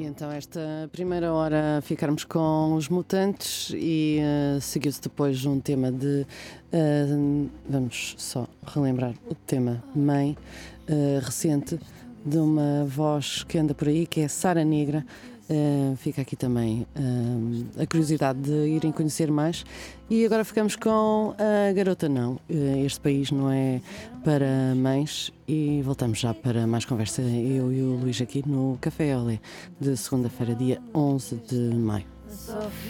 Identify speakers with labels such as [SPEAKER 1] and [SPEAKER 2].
[SPEAKER 1] Então, esta primeira hora ficarmos com os Mutantes e seguiu-se depois um tema de. Vamos só relembrar o tema Mãe, recente, de uma voz que anda por aí, que é Sara Negra. Fica aqui também a curiosidade de irem conhecer mais. E agora ficamos com a Garota Não. Este país não é para mães. E voltamos já para mais conversa, eu e o Luís aqui no Café Olé, de segunda-feira, dia 11 de maio.